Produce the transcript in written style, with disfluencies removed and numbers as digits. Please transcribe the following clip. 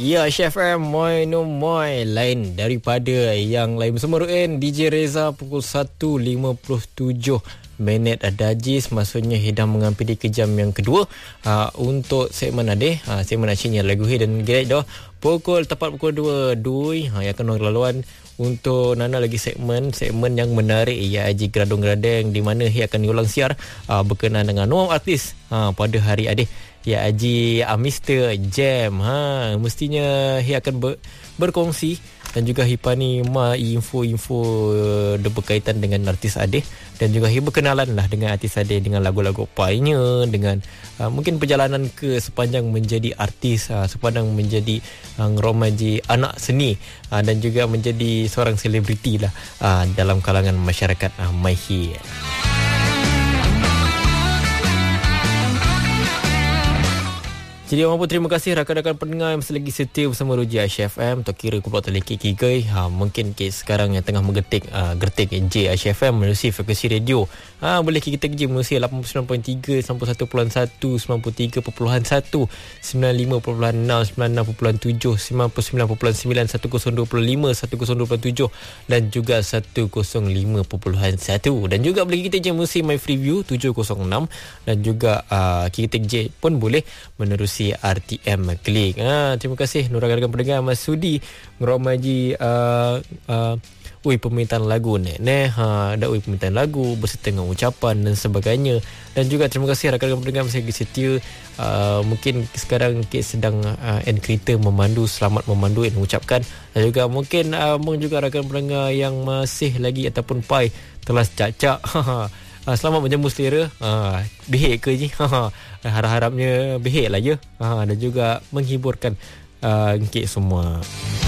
Ya, Chef M, moi no moi. Lain daripada yang lain. Bersama Ruin, DJ Reza pukul 1.57 minit Dajis. Maksudnya hidang mengampiri ke jam yang kedua untuk segmen Adeh, segmen Acehnya lagu hit dan gerek dah. Tepat pukul 2 yang akan laluan untuk Nana lagi segmen yang menarik ya Haji Geradong-Geradeng, di mana ia akan diulang siar berkenaan dengan nuam artis pada hari Adeh ya Haji Mr. Jam. Mestinya ia akan berkongsi dan juga hipani info-info berkaitan dengan artis Adeh, dan juga berkenalan lah dengan artis Adeh, dengan lagu-lagu painya, dengan mungkin perjalanan ke sepanjang menjadi artis, sepanjang menjadi ngeromaji anak seni, dan juga menjadi seorang selebriti lah dalam kalangan masyarakat Maihi. Jadi orang pun terima kasih rakan-rakan pendengar yang masih lagi setia bersama Roji Aisyah FM. Tak kira ku tak leki kigai. Mungkin sekarang yang tengah gertik J Aisyah FM melalui frekuensi radio. Boleh kita je melalui 89.3, 91.1, 93.1, 95.6, 96.7, 99.9, 102.5, 102.7 dan juga 105.1. Dan juga boleh kita je melalui My Freeview 706, dan juga kita je pun boleh menerusi RTM Klik. Terima kasih rakan-rakan pendengar Mas Sudi ngeromaji permintaan lagu ada permintaan lagu berserta dengan ucapan dan sebagainya. Dan juga terima kasih rakan-rakan pendengar masih lagi setia. Mungkin sekarang sedang end kereta memandu, selamat memandu dan ucapkan. Dan juga mungkin juga rakan pendengar yang masih lagi ataupun pai telah cacak selamat menjemput selera. Behek ke je? Harap-harapnya behek lah je. Dan juga menghiburkan semua.